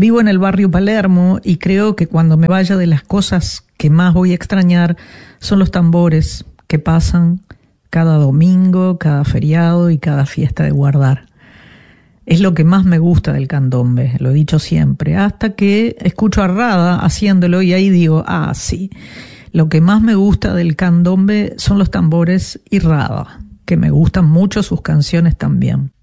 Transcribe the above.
Vivo en el barrio Palermo y creo que cuando me vaya, de las cosas que más voy a extrañar son los tambores que pasan cada domingo, cada feriado y cada fiesta de guardar. Es lo que más me gusta del candombe, lo he dicho siempre, hasta que escucho a Rada haciéndolo y ahí digo, sí, lo que más me gusta del candombe son los tambores y Rada, que me gustan mucho sus canciones también.